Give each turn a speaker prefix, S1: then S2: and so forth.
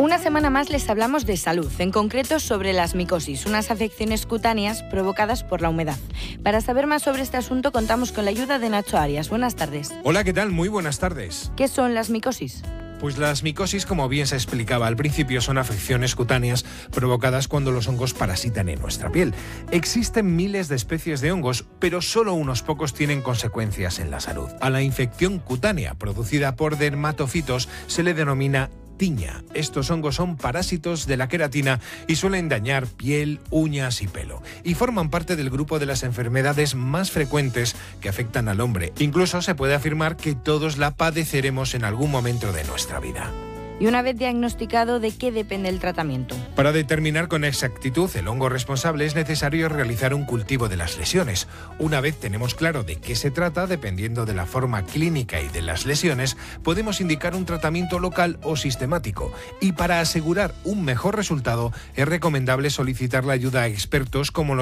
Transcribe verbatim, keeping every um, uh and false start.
S1: Una semana más les hablamos de salud, en concreto sobre las micosis, unas afecciones cutáneas provocadas por la humedad. Para saber más sobre este asunto contamos con la ayuda de Nacho Arias. Buenas tardes.
S2: Hola, ¿qué tal? Muy buenas tardes.
S1: ¿Qué son las micosis?
S2: Pues las micosis, como bien se explicaba al principio, son afecciones cutáneas provocadas cuando los hongos parasitan en nuestra piel. Existen miles de especies de hongos, pero solo unos pocos tienen consecuencias en la salud. A la infección cutánea producida por dermatofitos se le denomina tiña. Estos hongos son parásitos de la queratina y suelen dañar piel, uñas y pelo. Y forman parte del grupo de las enfermedades más frecuentes que afectan al hombre. Incluso se puede afirmar que todos la padeceremos en algún momento de nuestra vida.
S1: Y una vez diagnosticado, ¿de qué depende el tratamiento?
S2: Para determinar con exactitud el hongo responsable es necesario realizar un cultivo de las lesiones. Una vez tenemos claro de qué se trata, dependiendo de la forma clínica y de las lesiones, podemos indicar un tratamiento local o sistemático. Y para asegurar un mejor resultado, es recomendable solicitar la ayuda a expertos como los